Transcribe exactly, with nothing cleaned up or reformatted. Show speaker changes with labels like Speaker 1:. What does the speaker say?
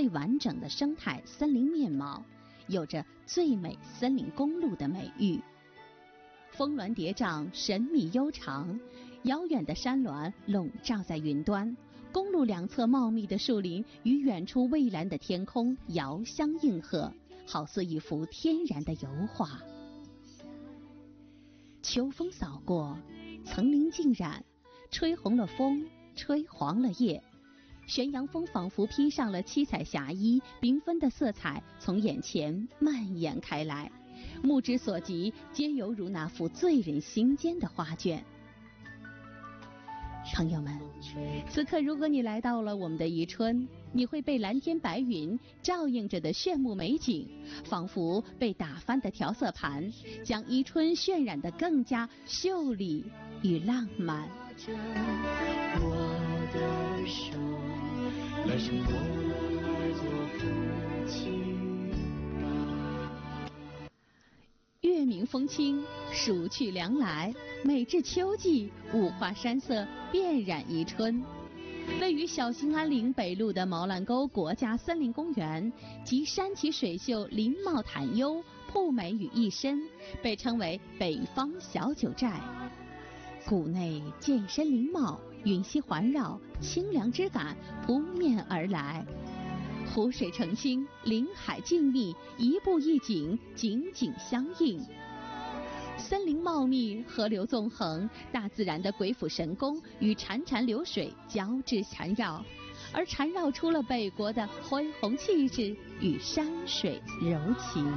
Speaker 1: 最完整的生态森林面貌，有着最美森林公路的美誉。峰峦叠嶂，神秘悠长，遥远的山峦笼罩在云端，公路两侧茂密的树林与远处蔚蓝的天空遥相应和，好似一幅天然的油画。秋风扫过，层林尽染，吹红了枫，吹黄了叶。玄阳峰仿佛披上了七彩霞衣，缤纷的色彩从眼前蔓延开来，目之所及，皆犹如那幅醉人心间的画卷。朋友们，此刻如果你来到了我们的宜春，你会被蓝天白云照映着的炫目美景，仿佛被打翻的调色盘，将宜春渲染得更加秀丽与浪漫。我的手，来生我做夫妻吧。月明风清，暑去凉来，每至秋季，五花山色遍染宜春。位于小兴安岭北麓的毛兰沟国家森林公园，集山奇水秀、林茂潭幽、瀑美于一身，被称为北方小九寨。谷内剑深林茂，云溪环绕，清凉之感扑面而来。湖水澄清，林海静谧，一步一景，景景相应。森林茂密，河流纵横，大自然的鬼斧神工与潺潺流水交织缠绕，而缠绕出了北国的恢宏气质与山水柔情。